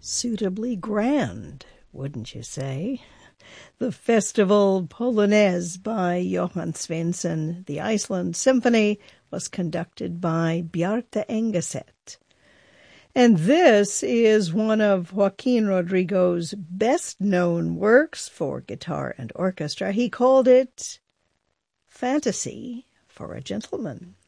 Suitably grand, wouldn't you say? The festival Polonaise by Johann Svensson, the Iceland Symphony, was conducted by Bjarte Engeset. And this is one of Joaquin Rodrigo's best-known works for guitar and orchestra. He called it Fantasy for a Gentleman.